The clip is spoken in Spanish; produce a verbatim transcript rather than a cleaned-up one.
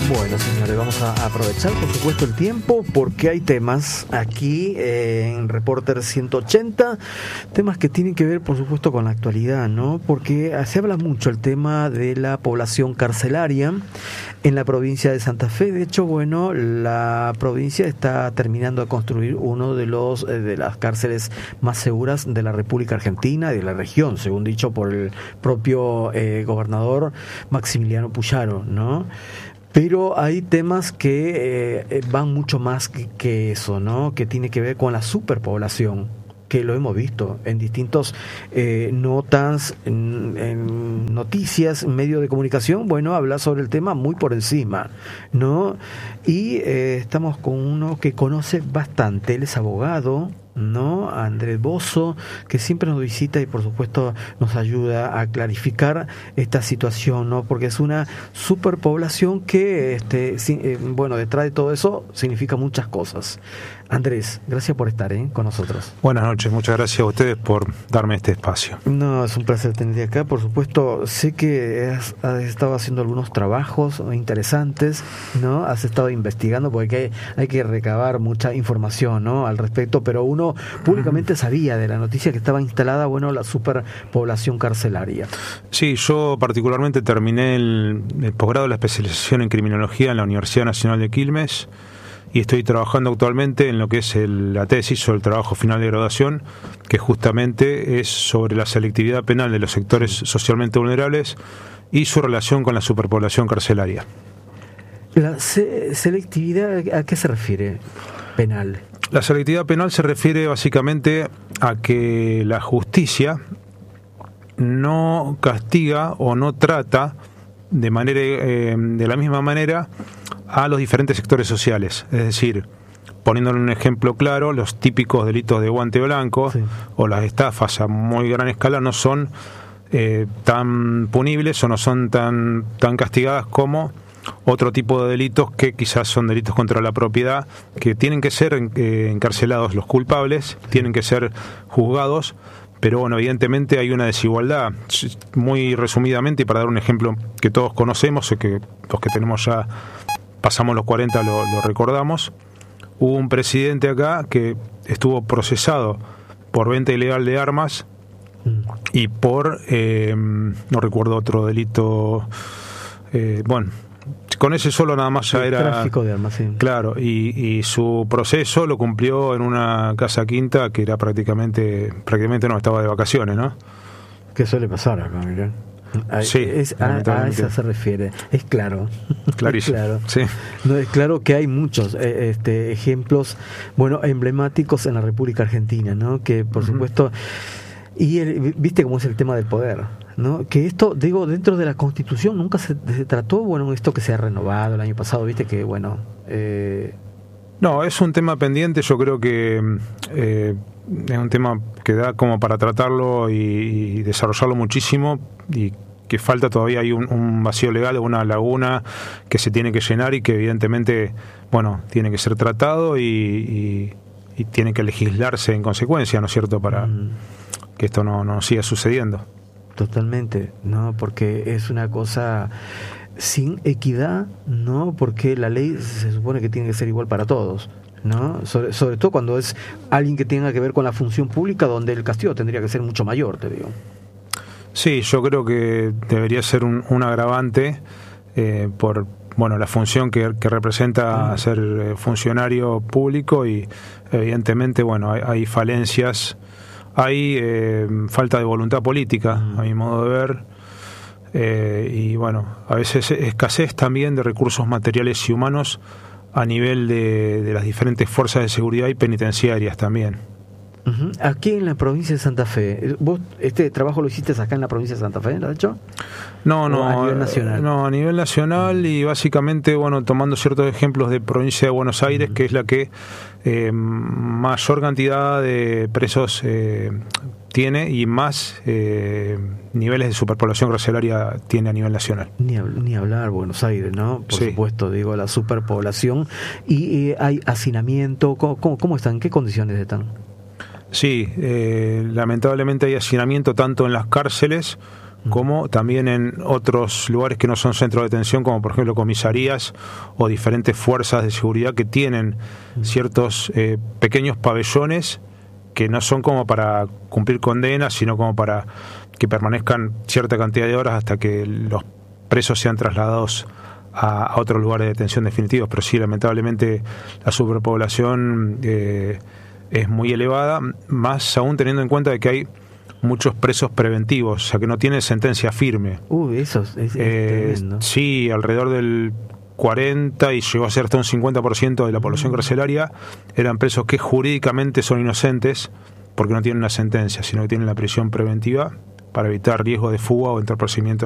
Bueno, señores, vamos a aprovechar, por supuesto, el tiempo, porque hay temas aquí eh, en Reporter ciento ochenta, temas que tienen que ver, por supuesto, con la actualidad, ¿no? Porque se habla mucho el tema de la población carcelaria en la provincia de Santa Fe. De hecho, bueno, la provincia está terminando de construir uno de los eh, de las cárceles más seguras de la República Argentina y de la región, según dicho por el propio eh, gobernador Maximiliano Puyaro, ¿no? Pero hay temas que eh, van mucho más que, que eso, ¿no? Que tiene que ver con la superpoblación, que lo hemos visto en distintos eh, notas, en, en noticias, en medios de comunicación. Bueno, habla sobre el tema muy por encima, ¿no? Y eh, estamos con uno que conoce bastante, él es abogado, ¿no? Andrés Bozo, que siempre nos visita y por supuesto nos ayuda a clarificar esta situación, ¿no? Porque es una superpoblación que, este, si, eh, bueno, detrás de todo eso significa muchas cosas. Andrés, gracias por estar ¿eh? con nosotros. Buenas noches, muchas gracias a ustedes por darme este espacio. No, es un placer tenerte acá. Por supuesto, sé que has, has estado haciendo algunos trabajos interesantes, ¿no? Has estado investigando porque hay, hay que recabar mucha información, ¿no? Al respecto, pero uno públicamente sabía de la noticia que estaba instalada, bueno, la superpoblación carcelaria. Sí, yo particularmente terminé el, el posgrado de la especialización en criminología en la Universidad Nacional de Quilmes y estoy trabajando actualmente en lo que es el, la tesis o el trabajo final de graduación, que justamente es sobre la selectividad penal de los sectores socialmente vulnerables y su relación con la superpoblación carcelaria. ¿La se- selectividad a qué se refiere penal? La selectividad penal se refiere básicamente a que la justicia no castiga o no trata de manera eh, de la misma manera a los diferentes sectores sociales. Es decir, poniéndole un ejemplo claro, los típicos delitos de guante blanco sí. o las estafas a muy gran escala no son eh, tan punibles o no son tan, tan castigadas como otro tipo de delitos que quizás son delitos contra la propiedad, que tienen que ser eh, encarcelados los culpables, tienen que ser juzgados, pero bueno, evidentemente hay una desigualdad. Muy resumidamente, y para dar un ejemplo que todos conocemos, que los que tenemos ya, pasamos los cuarenta, lo, lo recordamos, hubo un presidente acá que estuvo procesado por venta ilegal de armas y por, eh, no recuerdo otro delito, eh, bueno, con ese solo nada más ya el era tráfico de armas, sí. Claro, y, y su proceso lo cumplió en una casa quinta que era prácticamente prácticamente no estaba de vacaciones, ¿no? ¿Qué suele pasar acá, mirá? A, sí, es, a, a eso se refiere, es claro. Clarísimo. Es claro. Sí. No, es claro que hay muchos eh, este, ejemplos, bueno, emblemáticos en la República Argentina, ¿no? Que por uh-huh. supuesto, y el, viste cómo es el tema del poder, ¿no? Que esto, digo, dentro de la Constitución nunca se, se trató, bueno, esto que se ha renovado el año pasado, viste que, bueno... Eh... No, es un tema pendiente, yo creo que eh, es un tema que da como para tratarlo y, y desarrollarlo muchísimo, y que falta todavía, hay un, un vacío legal, una laguna que se tiene que llenar y que evidentemente, bueno, tiene que ser tratado y, y, y tiene que legislarse en consecuencia, ¿no es cierto?, para mm. que esto no, no siga sucediendo. Totalmente, ¿no? Porque es una cosa sin equidad, ¿no? Porque la ley se supone que tiene que ser igual para todos, ¿no? Sobre, sobre todo cuando es alguien que tenga que ver con la función pública, donde el castigo tendría que ser mucho mayor, te digo. Sí, yo creo que debería ser un, un agravante eh, por bueno la función que, que representa uh-huh. ser funcionario público, y evidentemente, bueno, hay, hay falencias. Hay eh, falta de voluntad política, a mi modo de ver, eh, y bueno, a veces escasez también de recursos materiales y humanos a nivel de, de las diferentes fuerzas de seguridad y penitenciarias también. Uh-huh. Aquí en la provincia de Santa Fe, ¿vos este trabajo lo hiciste acá en la provincia de Santa Fe, ¿lo has hecho? No, no, a nivel nacional. No, a nivel nacional, y básicamente, bueno, tomando ciertos ejemplos de provincia de Buenos Aires, uh-huh. que es la que eh, mayor cantidad de presos eh, tiene y más eh, niveles de superpoblación carcelaria tiene a nivel nacional. Ni, ni hablar Buenos Aires, ¿no? Por sí. supuesto, digo, la superpoblación. ¿Y eh, hay hacinamiento? ¿Cómo, cómo, cómo están? ¿En qué condiciones están? Sí, eh, lamentablemente hay hacinamiento tanto en las cárceles como también en otros lugares que no son centros de detención, como por ejemplo comisarías o diferentes fuerzas de seguridad que tienen ciertos eh, pequeños pabellones que no son como para cumplir condenas, sino como para que permanezcan cierta cantidad de horas hasta que los presos sean trasladados a, a otros lugares de detención definitivos. Pero sí, lamentablemente la superpoblación eh, es muy elevada, más aún teniendo en cuenta de que hay muchos presos preventivos, o sea que no tienen sentencia firme. Uy, eso es, es eh, tremendo. Sí, alrededor del cuarenta y llegó a ser hasta un cincuenta por ciento de la población carcelaria eran presos que jurídicamente son inocentes porque no tienen una sentencia, sino que tienen la prisión preventiva para evitar riesgo de fuga o entorpecimiento